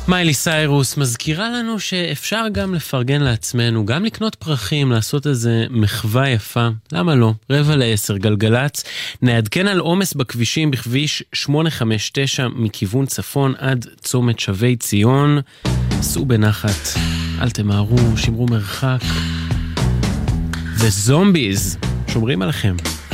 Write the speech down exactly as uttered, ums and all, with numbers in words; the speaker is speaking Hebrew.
מיילי סיירוס מזכירה לנו שאפשר גם לפרגן לעצמנו, גם לקנות פרחים, לעשות איזה מחווה יפה. למה לא? רבע לעשר גלגלץ. נעדכן על עומס בכבישים בכביש שמונה חמש תשע מכיוון צפון עד צומת שבי ציון. סעו בנחת, אל תמהרו, שמרו מרחק. וזומביז שומרים עליכם.